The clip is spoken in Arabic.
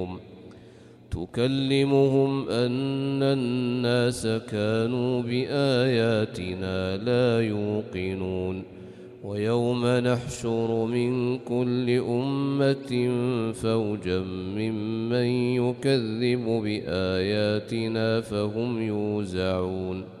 تكلمهم أن الناس كانوا بآياتنا لا يوقنون ويوم نحشر من كل أمة فوجا ممن يكذب بآياتنا فهم يوزعون